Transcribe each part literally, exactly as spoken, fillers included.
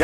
¡Qué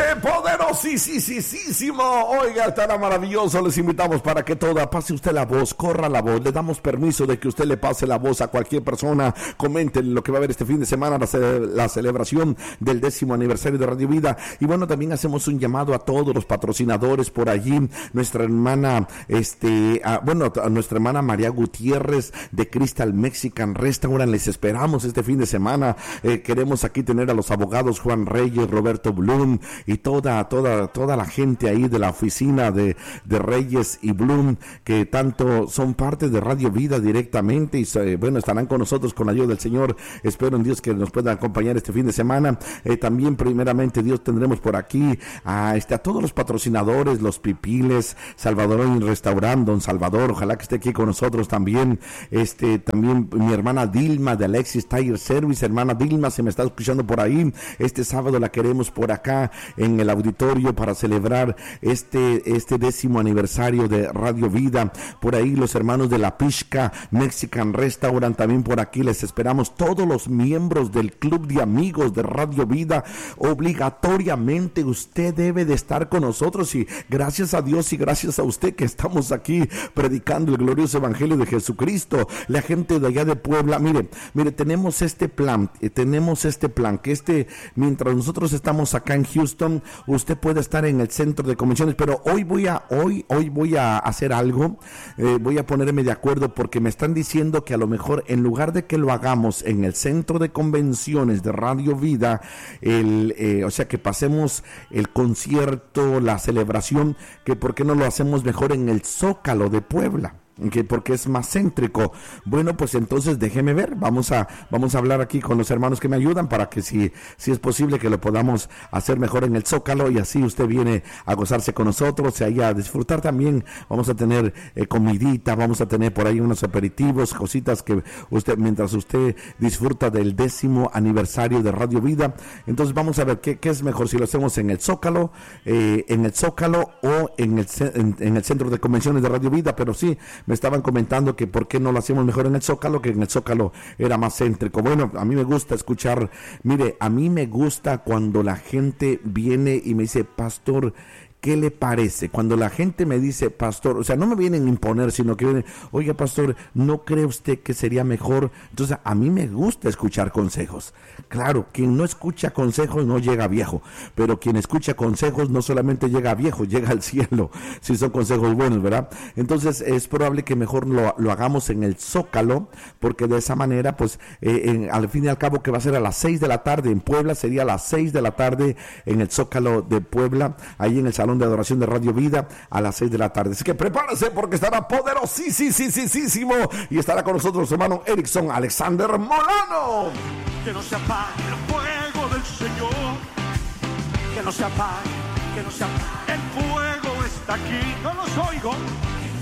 poderosísimo! Oiga, estará maravilloso. Les invitamos para que toda pase usted la voz, corra la voz. Le damos permiso de que usted le pase la voz a cualquier persona. Comenten lo que va a haber este fin de semana, la, ce- la celebración del décimo aniversario de Radio Vida. Y bueno, también hacemos un llamado a todos los patrocinadores por allí. Nuestra hermana, este, a, bueno, a nuestra hermana María Gutiérrez de Crystal Mexican Restaurant. Les esperamos este fin de semana. Eh, queremos aquí tener a los abogados Juan Reyes, Roberto Blum y toda, toda, toda la gente ahí de la oficina de, de Reyes y Blum, que tanto son parte de Radio Vida directamente y eh, bueno, estarán con nosotros con la ayuda del Señor. Espero en Dios que nos puedan acompañar este fin de semana. Eh, también primeramente Dios tendremos por aquí a, este, a todos los patrocinadores, los Pipiles, Salvador Restaurant, Don Salvador, ojalá que esté aquí con nosotros también. Este, también mi hermana Dilma de Alexis Tire Service. Hermana Dilma, se me está escuchando por ahí. Este sábado la queremos por acá en el auditorio para celebrar este, este décimo aniversario de Radio Vida. Por ahí los hermanos de La Pishka Mexican Restaurant, también por aquí les esperamos. Todos los miembros del club de amigos de Radio Vida, obligatoriamente usted debe de estar con nosotros, y gracias a Dios y gracias a usted que estamos aquí predicando el glorioso evangelio de Jesucristo. La gente de allá de Puebla, mire, mire, tenemos este plan, eh, tenemos este plan, que este, mientras nosotros estamos acá en Houston, usted puede estar en el centro de convenciones, pero hoy voy a, hoy, hoy voy a hacer algo, eh, voy a ponerme de acuerdo, porque me están diciendo que a lo mejor en lugar de que lo hagamos en el centro de convenciones de Radio Vida, el, eh, o sea, que pasemos el concierto, la celebración, que por qué no lo hacemos mejor en el Zócalo de Puebla, que porque es más céntrico. Bueno, pues entonces déjeme ver, vamos a vamos a hablar aquí con los hermanos que me ayudan para que si, si es posible que lo podamos hacer mejor en el Zócalo, y así usted viene a gozarse con nosotros y ahí a disfrutar también. Vamos a tener eh, comidita, vamos a tener por ahí unos aperitivos, cositas que usted, mientras usted disfruta del décimo aniversario de Radio Vida. Entonces vamos a ver qué, qué es mejor, si lo hacemos en el Zócalo, eh, en el Zócalo o en el, en, en el centro de convenciones de Radio Vida. Pero sí, me estaban comentando que por qué no lo hacíamos mejor en el Zócalo, que en el Zócalo era más céntrico. Bueno, a mí me gusta escuchar, mire, a mí me gusta cuando la gente viene y me dice, pastor, ¿qué le parece? Cuando la gente me dice, pastor, o sea, no me vienen a imponer, sino que vienen, oiga, pastor, ¿no cree usted que sería mejor? Entonces, a mí me gusta escuchar consejos. Claro, quien no escucha consejos no llega a viejo, pero quien escucha consejos no solamente llega a viejo, llega al cielo, si son consejos buenos, ¿verdad? Entonces, es probable que mejor lo, lo hagamos en el Zócalo, porque de esa manera, pues, eh, en, al fin y al cabo, que va a ser a las seis de la tarde en Puebla, sería a las seis de la tarde en el Zócalo de Puebla, ahí en el Salón de Adoración de Radio Vida a las seis de la tarde. Así que prepárese, porque estará poderosísimo y estará con nosotros hermano Erickson Alexander Molano. Que no se apague el fuego del Señor, que no se apague, que no se apague. El fuego está aquí, no los oigo.